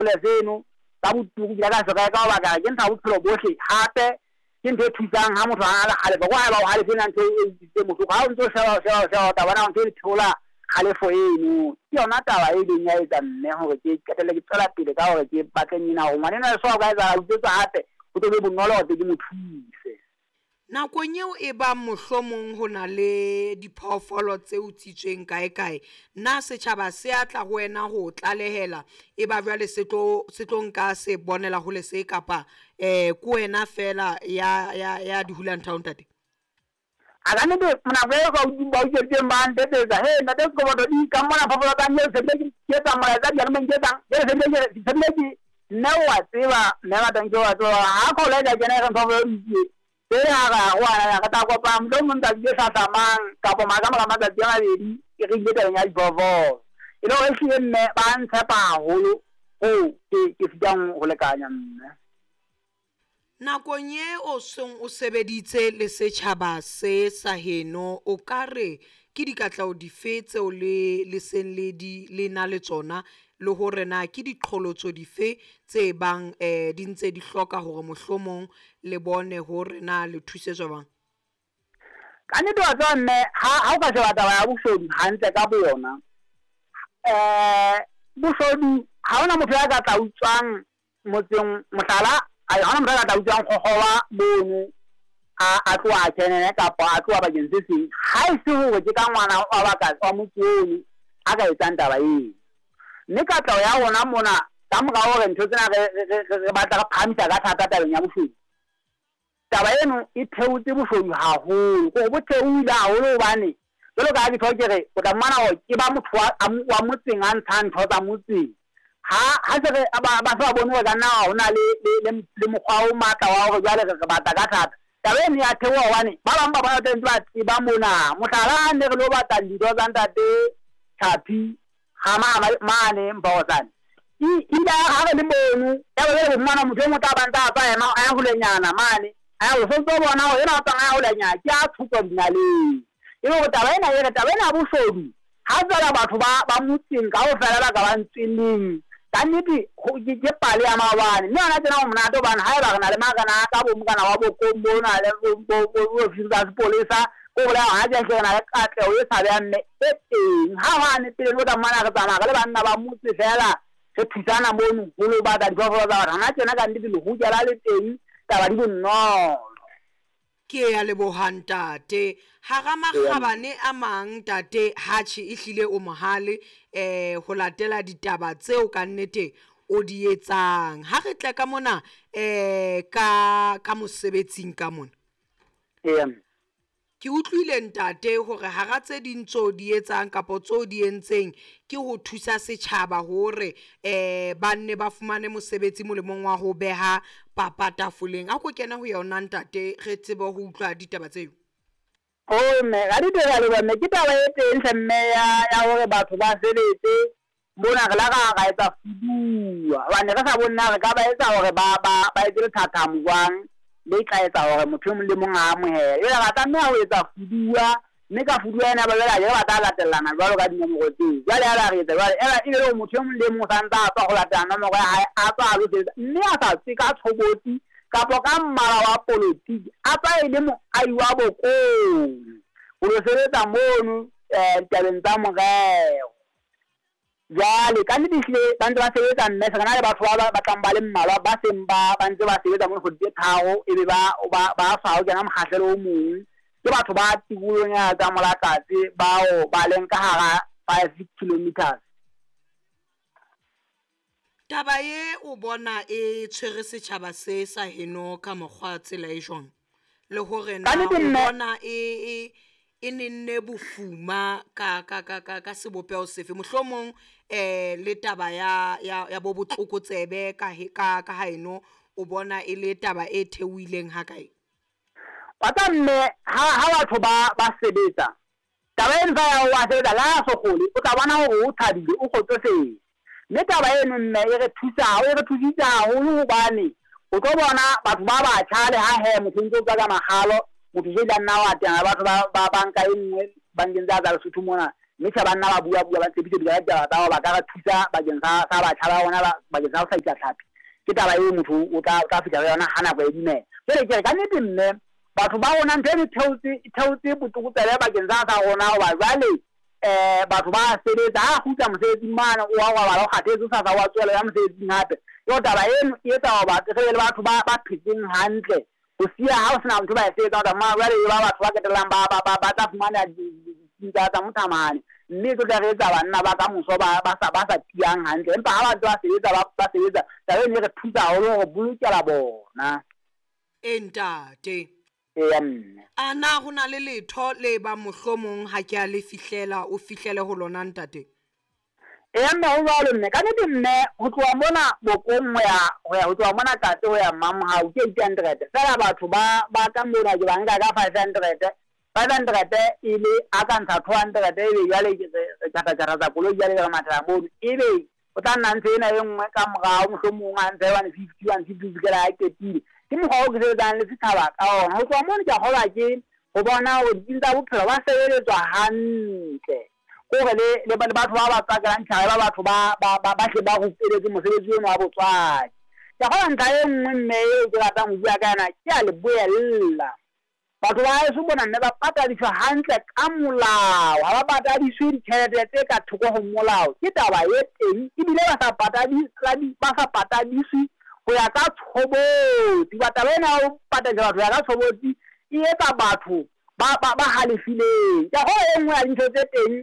le seno ka botuku ya ka se ka ba ka ke ntha bophelo bohle hape ke ntho e thusang ha motho a le gale go a ba o hale fena ntho e motho ga o ntse sheba ta bana ntho e thola kgalefo eno ke yona taba e ding ya etsa mme hore ke qetelle ke tsela pele ka hore ke batleng ina go ngwana so ga etsa o tsetsa hape o tlo be bonolo go ke mo thuse nakong eo e ba mohlomong ho na le diphoofolo tse utsitsweng kae nna setjhaba se atla go wena go tlalehela e ba jwale se tlo nka se bonela ho le se kapa ku wena fela ya di Hulan Town tate agane de mna be go ba o je man de he na de ko do di ka mona phoofolo ka nne se ke tsa mona tsa jana menge tsa se na wa tseba nna tang jo wa ha ko le ja jana ka phoofolo di ga wa ka ta go pa mo mo ntse ke sa mang ka bo maga ma tsa tsena di ke re ke teng ya bovo ilo e se nne ba ntsha pa holo ke fitang go lekanya nna nakong ye o song o sebeditse le setjhaba se sa heno o kare ke dikatlao dife tseo le seng le na le tsona le hore na ke diqholotso dife tse bang di ntse di hloka hore mohlomong le bone hore na le thusetswa bang ka ne twa tsone ha o ka se batla ya bosodi hantle ka bona bosodi ha ona motho ya ka tla utswang motseng mohlala ai hana motho ya ka tla utswang gogoba bono a tloa kenene kapa a tloa bakeng se seng ha e se hore ke ka ngwana wa baka wa motsoni a ka etsang taba eo mme ka tla ya rona mona ka mora hore ntho tsena re batla ka phamisa ka thata tabeng ya bosodi taba eno e theotse bosodi haholo go botheoile haholo hobane jalo ka ke tlhokere o tla mmana gore ke ba motho wa motseng a ntsha ntho tsa motseng ha se re ba sa bone gore ka nna go na le mokgwa o matla wa gore jale re batla ka thata taba eno ya theoa hobane ba bang ba teng ba tseba mona mohlala ne re lo batla dilo tsa ntate Thapi ha mane mbosane ida ha re le mono ya ba le mmana motho mo tla banta ba ema a go lenyana mane a go so bona ho ena tsanga go lenya ke a thutwa dinaleng e go taba ena bosodi ha tsala batho ba motseng ka go fela ba ka ba ntseleng kannete go ke pale ya mabane mme ana tsena go mona to bana ha e ba gana le magana ka bo mokana wa bo kombo na le bo fisa polisa go la ha ja ke na ka tle o sa ba mme e teng ha ne pele no ta mana ka tsama ka le banna ba motse fela se thusana mono go lo ba da di go ba hana tsena ka ndile go jala le teng taba di bonolo ke ya lebohang tate ha ga magabane a mang tate hatchi ehlile o mohale ho latela ditaba tseo ka nnete o di etsang ha re tla ka mona ka mosebetsing ka mona ke utlwile ntate hore ha ga tse dintso di etsang kapo tso di entseng ke ho thusa setjhaba hore ba nne ba fumane mosebetsi molemong wa ho beha papa tafoleng a go kena ho yona ntate re tsebe ho utlwa ditaba tseo me ga di tla le bone ke taba e teng mme ya hore batho ba sebetse bona ga la ga etsa fudua bana ga sa bona re ka ba etsa hore ba etse thata mongwang le ka etsa hore motho mo le monga a mohele e ga tla ho etsa fudua mme ka fudua ena ba bela ya ba tla latellana jwalo ka dinomoro tseo jwale ya re etsa jwale e le motho mo le mo santa a tswa go latana nomoro ya a tswa a lotse mme a sa se ka tshobotsi kapo ka mmala wa politiki a tsa ile mo ai wa bokong o lo sebetsa mono tabeng tsa moreo jale ka nnile ba ntse ba sebetsa mme se kana le batho ba tlang ba le mmalwa ba seng ba ntse ba sebetsa mo go tharo e be ba fa o kena mokgahlelo o mong ke batho ba tikolong ya tsa molakatse ba leng ka hara 5 kilometers taba ye o bona e tshwere setjhaba se sa heno ka mokgwa tsela e jwang le hore na o bona e nne bofuma ka sebopeo sefe mohlomong le taba ya bo botlokotsebe ka haeno o bona e le taba e theuileng ha kae batla mme ha batho ba sebetsa taba e ntse ya wa sebetsa la sokole o tla bona hore o thabile o gotsofetse mme taba eno mme e re thusitse haholo hobane o tlo bona batho ba ba tshale ha he motho ntse o ka mahalo motho je nna wa tena batho ba banka e nngwe bankeng tsa Lesotho mona mme se banna ba bua ba tsebise di ga tsa ba ka thusa bakeng sa batjha ba rona bakeng sa go saitsa tlhapi ke taba e motho o tla fitla yona hana go edimela jere ke ka nnete mme batho ba rona ntse di theotse botokotsebe bakeng sa rona goba jwale batho ba sebetsa a gutla mosebetsing mana o wa ba lo kgathetse sa wa tswela ya mosebetsing hape yo taba eno e etsa go batho le batho ba phetseng hantle go sia ha o sena motho ba e sebetsa ka mara jwale ba batho ba ketelang ba tla fumana ditaba tsa mothamane mme tlo tla re etsa banna ba ka moso ba sa tiang hantle empa ha batho ba sebetsa taba eno e re thusa haholo go bolokela bona entate mme ana go na le letho le ba mohlomong ha ke a le fihlela o fihlele ho lona ntate mme ho jwalo mme ka nnete mme ho tloha mona bokong ho tloha mona tate ho ya mamhao ke 800 fela batho ba ka mona ke ba nka ka 500 ile a ka ntsha 200 ebe jwale ke tjata tsa koloi jwale ka mathata mono ebe o tla nna ntse ena e nngwe ka morao mohlomong a ntse 150 fela a ketile ke mokgwa o ke sebetsang le setjhaba ka ona ho tloha mono ke a kgolwa ke go bona gore ditsi tsa bophelo ba sebeletswa hantle kore le batho ba ba tsakalang tšhaga ba batho ba tle ba rupeletse mosebetsi ono wa botswadi ke kgolwa ntlha e nngwe mme eo ke ratang go bua ka yona ke a le boelela batho ba eso bona mme ba patadiswa hantle ka molao ga ba patadiswe ditšhelete tse ka thoko go molao ke taba e teng ebile ba sa patadiswe go ya ka tshobotsi bataba ena o patadisa batho ya ka tshobotsi e etsa batho ba halefileng ka go e nngwe ya dintho tse teng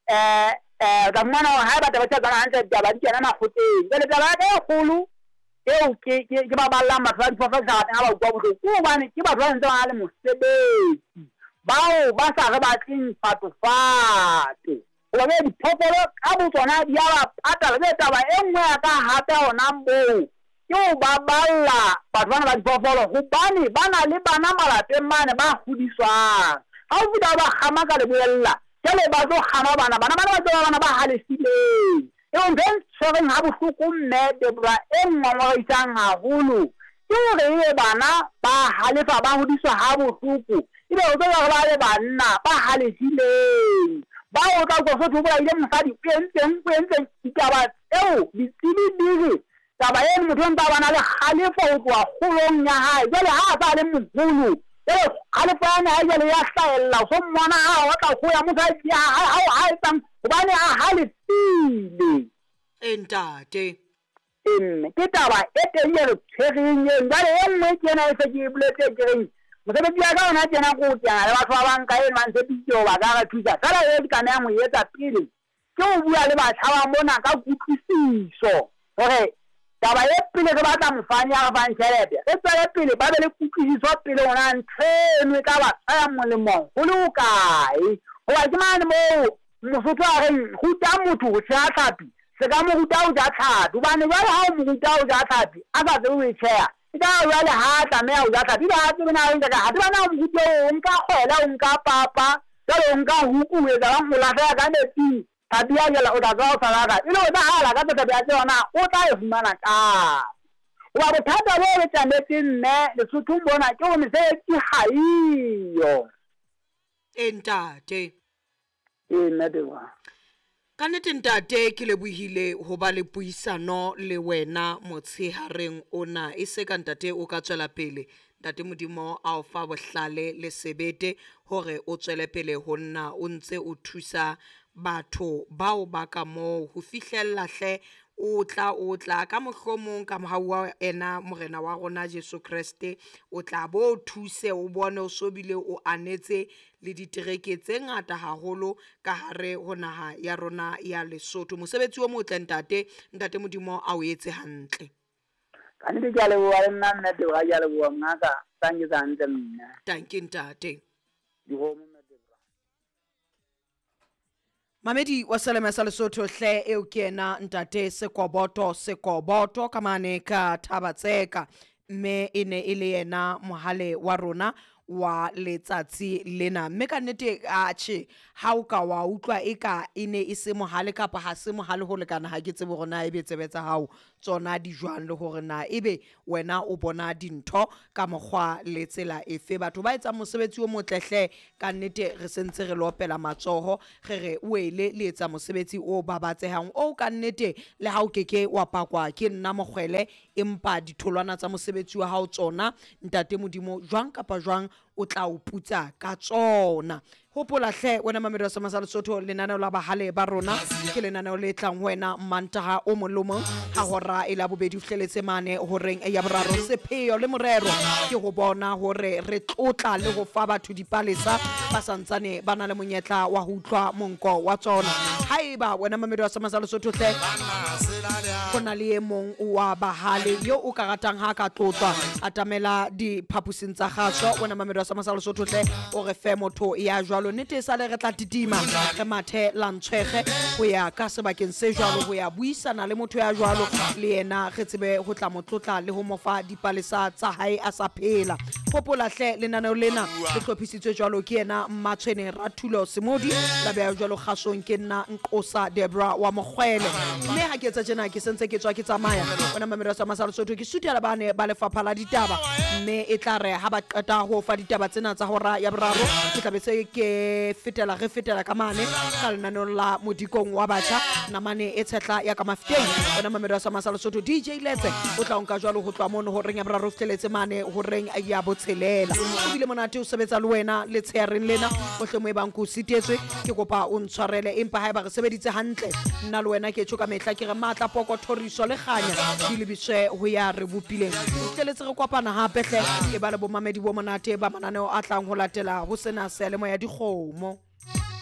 ka fumana gore ha batho ba tšhatsana hantle ditaba di kena makgotleng jale taba ya ka e kgolo eo ke ba ballang batho ba diphoofolo ke sa rateng ga ba utlwa botlhoko ke gobane ke batho ba ntse ba na le mosebetsi bao ba sa re batleng fatofato goba be diphoofolo ka botsona di a ba patala be taba e nngwe ya ka gape gona moo ke go baballa batho bana ba diphoofolo gobane ba na le bana malapeng mane ba godiswang ga o fita ba gama ka leboelela jale ba tlo gama bana ba tseba bana ba halefileng eo ntho e tshwereng ga bohloko mme debora e ngongoroisang gagolo ke gore ebe bana ba halefa ba godiswa ga bohloko ebe o tseba gore ba le banna ba halefileng ba o tla go sotho bola ile mosadi o entseng ditaba eo ditsebi dire taba e motho o ntse bana le halefo go tloa kgolong ya hae jale ha a sa le mogolo jale halefo ya ne jale ya hlaella so mmona a o tla go ya motho a etsang gobane a halefile entate ke taba e teng e re tshwereng eno jale e nngwe ke ena e se ke boletse kereng mosebetsi ya ka ona tjena ko teana le batho ba banka eno ba ntse piteo ba ka re thusa fela e di kana ya mo etsa pele ke go bua le batjha ba mona ka kutlwisiso gore taba e pele re batla mofani ya re fang tšhelete re tswele pele ba be le kutlwisiso pele gona ntheno e ka ba tsaya molemong go le o kae goba ke mane moo mosotho a reng ruta motho go tšhea tlhapi se ka mo ruta go ja tlhapi gobane jale ga o mo ruta go ja tlhapi a sa tsebe o e tšhea e ka jale ga a tlameya go ja tlhapi ba a tsebe na reng kaka ga tseba na o mo rute o nka kgwela o nka papa jale o nka huku o etsa bang go latlhela ka metsing tlhapi ya jela o tla tswa go salaka e le o tla gala ka tlhapi ya tseyona o tla e fumana ka goba bothata bo re tlametseng mme lesothong bona ke go mesebetsi ga iyo entate nneteba ka nnete ntate ke lebohile ho ba le puisano le wena motshehareng ona e se ka ntate o ka tswela pele ntate modimo a o fa bohlale le sebete hore o tswele pele ho nna o ntse o thusa batho bao ba ka moo ho fihlella hle o tla ka mohlomong ka mohau wa ena morena wa rona Jesu Kriste o tla bo thuse o bone o sobile o anetse le ditereke tse ngata haholo ka hare ho naha ya rona ya Lesotho mosebetsi o motle ntate modimo a o etse hantle ka nnete ke a leboha le nna nnete ga ke a leboha ngaka thanke hantle mna tanki ntate dihomo Mamedi wa seleme sa Lesotho hle eo ke ena ntate Sekoboto ka mane ka Thabatseka mme e ne e le yena mohale wa rona wa letsatsi lena mme ka nnete a tjhe ha o ka wa utlwa eka e ne e se mohale kapa ha se mohale ho lekana ha ke tsebe rona e be tsebetsa hao tsona di jwang le hore na ebe wena o bona dintho ka mokgwa le tsela efe. Batho ba etsa mosebetsi o motlehle ka nnete re sentse re lopela matsoho re uele le etsa mosebetsi o babatsehang o ka nnete le ha o keke wa pakwa ke nna mokgwele empa ditholwana tsa mosebetsi wa hao tsona ntate Modimo jwang kapa jwang o tla o putsa ka tsona. Hopola hle wena mamedi wa Sesama sa Lesotho, lenaneo la bahale ba rona ke lenaneo le tlang wena Mantaha o molomo ha hora e la bobedi fihleletse mane horeng ya boraro. Sepheo le morero ke ho bona hore re tlotla le ho fa batho dipalesa ba santsane ba na le monyetla wa ho utlwa monko wa tsona. Haeba wena mamedi wa Sesama sa Lesotho hle kona le e mong wa bahale yo o ka ratang ha ka tlotswa atamela diphapusing tsa kgaso, wena mamedi wa Sesama sa Lesotho hle o re fe motho ya jwalo nete sa le re tla titima re mathe la ntshwege ho ya ka sebakeng se jwalo ho ya buisana le motho ya jwalo le yena re tsebe ho tla motlotla le ho mofa dipalesa tsa hae a sa phela. Hopola hle lenaneo lena le hlophisitswe jwalo ke yena Mmatshwene Rathulo Semodi la beha jwalo kgasong ke nna Nkosa Debra wa Mokgwele. Mme ha ke etsa tjena ke sentse ke tswa ke tsamaya wena mamedi wa Sesama sa Lesotho ke sutela bane ba lefapha la ditaba mme e tla re ha ba qeta ho fa ditaba tsena tsa hora ya boraro ke tla be se ke fetela ka mane ka lenaneo la modikong wa batjha namane e tshehla ya ka Mafuteng. Wena mamedi wa Sesama sa Lesotho DJ Letse o tla nka jwalo ho tswa mono horeng ya boraro fihleletse mane horeng ya botshelela. O bile monate o sebetsa le wena le tshereng lena mohle mo e bang ko sitetswe ke kopa o ntshwarele empa haeba re sebeditse hantle nna le wena ke tsho ka mehla ke re matla poko thoriso le kganya di lebiswe ho ya re bopileng. Fihleletse re kopana hape hle e ba le bo mamedi bo monate ba mananeo a tlang ho latela ho sena se le moya dikgomo.